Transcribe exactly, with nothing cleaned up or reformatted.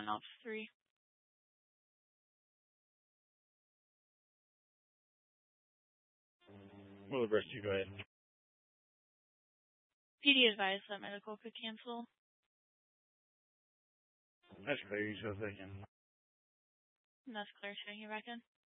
one, Ops three. Well, the rest of you go ahead. P D advised that medical could cancel. That's clear. You go second. And that's clear. Should I hear back in?